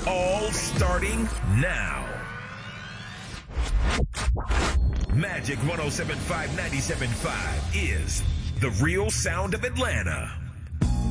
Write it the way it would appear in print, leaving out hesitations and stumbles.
All starting now. Magic 107.5 97.5 is the real sound of Atlanta.